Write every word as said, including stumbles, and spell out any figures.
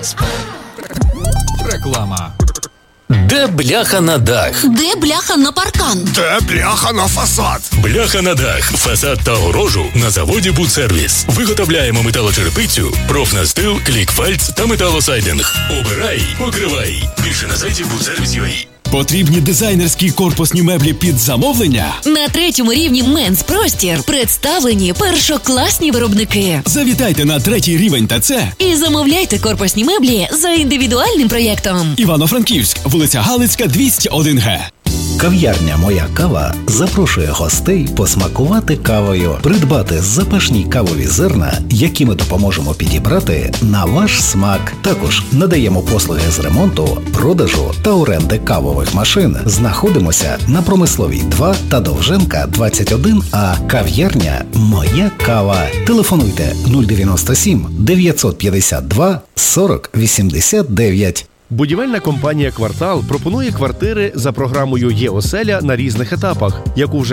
Реклама. Де бляха на дах? Де бляха на паркан? Де бляха на фасад? Бляха на дах, фасад та огорожу на заводі Будсервіс. Виготовляємо металочерепицю, профнастил, клікфальц та металосайдинг. Обирай, покривай. Більше на сайті Будсервіс.ua. Потрібні дизайнерські корпусні меблі під замовлення? На третьому рівні Менс Простір представлені першокласні виробники. Завітайте на третій рівень ТЦ І замовляйте корпусні меблі за індивідуальним проєктом. Івано-Франківськ, вулиця Галицька, двісті один Г. Кав'ярня «Моя кава» запрошує гостей посмакувати кавою, придбати запашні кавові зерна, які ми допоможемо підібрати на ваш смак. Також надаємо послуги з ремонту, продажу та оренди кавових машин. Знаходимося на Промисловій два та Довженка двадцять один А. Кав'ярня «Моя кава». Телефонуйте нуль дев'яносто сім дев'ятсот п'ятдесят два сорок вісімдесят дев'ять. Будівельна компанія «Квартал» пропонує квартири за програмою «Є оселя» на різних етапах, яку вже